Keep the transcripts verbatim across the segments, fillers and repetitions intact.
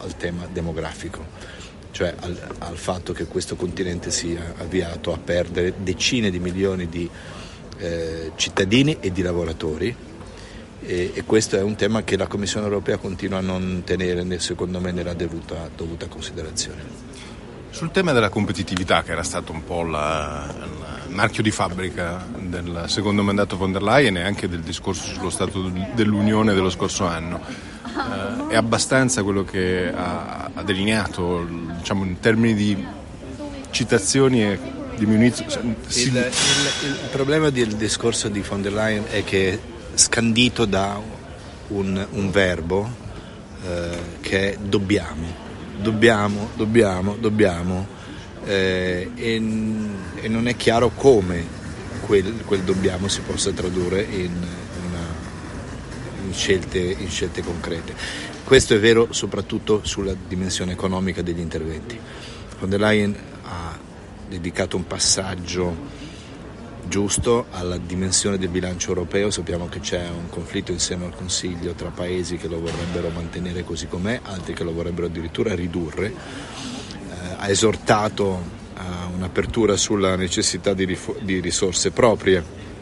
al tema demografico, cioè al, al fatto che questo continente sia avviato a perdere decine di milioni di eh, cittadini e di lavoratori, e, e questo è un tema che la Commissione europea continua a non tenere, secondo me, nella dovuta, dovuta considerazione. Sul tema della competitività, che era stato un po' la, il marchio di fabbrica del secondo mandato von der Leyen e anche del discorso sullo Stato dell'Unione dello scorso anno, eh, è abbastanza quello che ha, ha delineato, diciamo, in termini di citazioni e diminuito. Si... Il, il, il problema del discorso di von der Leyen è che è scandito da un, un verbo eh, che è dobbiamo. Dobbiamo, dobbiamo, dobbiamo eh, e, e non è chiaro come quel, quel dobbiamo si possa tradurre in, una, in, scelte, in scelte concrete. Questo è vero soprattutto sulla dimensione economica degli interventi. Von der Leyen ha dedicato un passaggio giusto alla dimensione del bilancio europeo. Sappiamo che c'è un conflitto in seno al Consiglio tra paesi che lo vorrebbero mantenere così com'è, altri che lo vorrebbero addirittura ridurre. Eh, ha esortato a un'apertura sulla necessità di, rifo- di risorse proprie,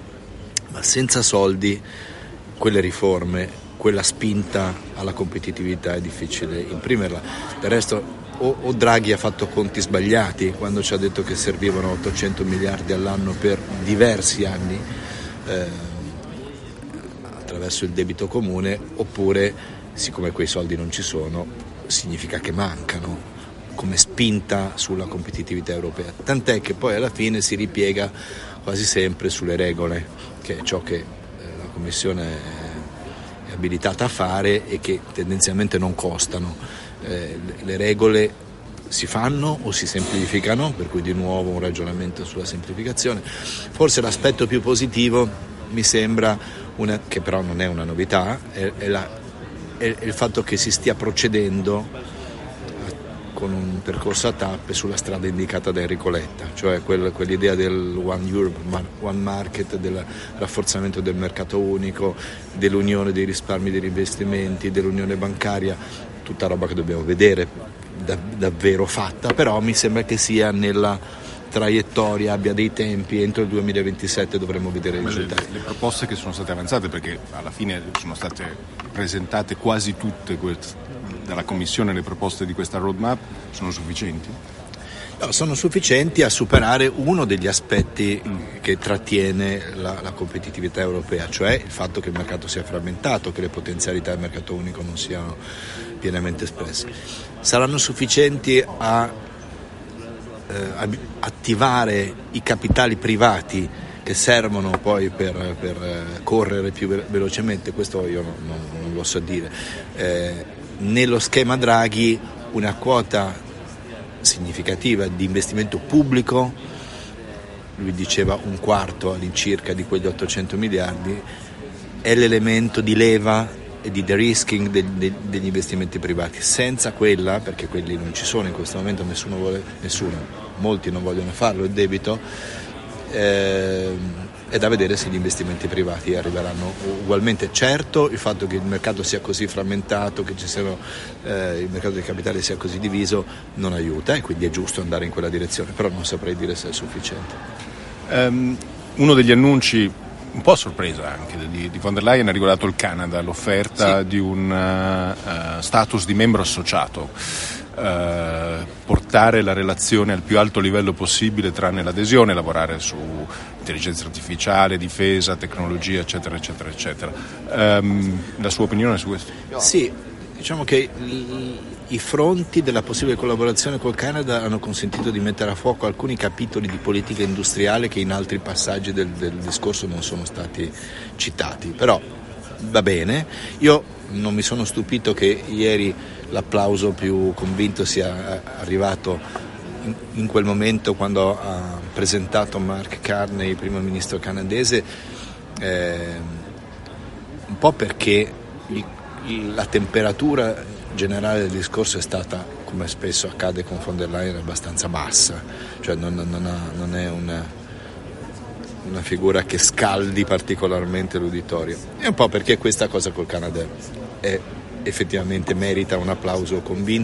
ma senza soldi quelle riforme, quella spinta alla competitività è difficile imprimerla. Del resto O, o Draghi ha fatto conti sbagliati quando ci ha detto che servivano ottocento miliardi all'anno per diversi anni eh, attraverso il debito comune, oppure siccome quei soldi non ci sono significa che mancano come spinta sulla competitività europea, tant'è che poi alla fine si ripiega quasi sempre sulle regole, che è ciò che eh, la Commissione è abilitata a fare e che tendenzialmente non costano. Eh, le regole si fanno o si semplificano, per cui di nuovo un ragionamento sulla semplificazione. Forse l'aspetto più positivo mi sembra, una, che però non è una novità, è, è, la, è, è il fatto che si stia procedendo con un percorso a tappe sulla strada indicata da Enrico Letta, cioè quel, quell'idea del One Europe, One Market, del rafforzamento del mercato unico, dell'unione dei risparmi e degli investimenti, dell'unione bancaria, tutta roba che dobbiamo vedere da, davvero fatta, però mi sembra che sia nella traiettoria, abbia dei tempi, entro il duemilaventisette dovremo vedere i risultati. Le, le proposte che sono state avanzate, perché alla fine sono state presentate quasi tutte queste, dalla Commissione, le proposte di questa roadmap, sono sufficienti? No, sono sufficienti a superare uno degli aspetti che trattiene la, la competitività europea, cioè il fatto che il mercato sia frammentato, che le potenzialità del mercato unico non siano pienamente espresse. Saranno sufficienti a eh, attivare i capitali privati che servono poi per, per correre più velocemente? Questo io non, non, non lo so dire. Eh, nello schema Draghi una quota significativa di investimento pubblico, lui diceva un quarto all'incirca di quegli ottocento miliardi, è l'elemento di leva e di de-risking de, de, degli investimenti privati. Senza quella, perché quelli non ci sono in questo momento, nessuno vuole, nessuno, molti non vogliono farlo il debito, eh, è da vedere se gli investimenti privati arriveranno ugualmente. Certo, il fatto che il mercato sia così frammentato, che ci siano, eh, il mercato dei capitali sia così diviso non aiuta, e quindi è giusto andare in quella direzione, però non saprei dire se è sufficiente. Um, uno degli annunci un po' a sorpresa anche di, di von der Leyen ha riguardato il Canada, l'offerta sì. di un uh, status di membro associato. Uh, portare la relazione al più alto livello possibile tranne l'adesione, lavorare su intelligenza artificiale, difesa, tecnologia, eccetera, eccetera, eccetera. Um, la sua opinione su questo? Sì, diciamo che i, i fronti della possibile collaborazione col Canada hanno consentito di mettere a fuoco alcuni capitoli di politica industriale che in altri passaggi del, del discorso non sono stati citati, però va bene. Io non mi sono stupito che ieri l'applauso più convinto sia arrivato in, in quel momento quando ha presentato Mark Carney, il primo ministro canadese, eh, un po' perché il, il, la temperatura generale del discorso è stata, come spesso accade con von der Leyen, abbastanza bassa, cioè non, non, ha, non è una, una figura che scaldi particolarmente l'uditorio, e un po' perché questa cosa col Canada è effettivamente merita un applauso convinto.